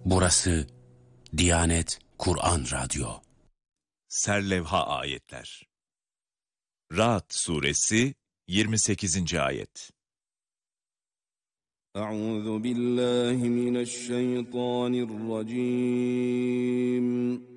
Burası Diyanet Kur'an Radyo. Serlevha ayetler. Ra'd suresi 28. ayet. Euzu billahi mineşşeytanirracim.